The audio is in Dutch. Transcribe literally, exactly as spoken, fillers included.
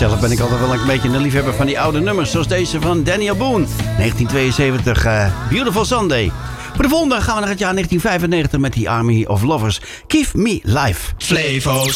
Zelf ben ik altijd wel een beetje een liefhebber van die oude nummers. Zoals deze van Daniel Boone. negentien tweeënzeventig, uh, Beautiful Sunday. Voor de volgende gaan we naar het jaar negentien vijfennegentig met The Army of Lovers. Give Me Life. Flevo's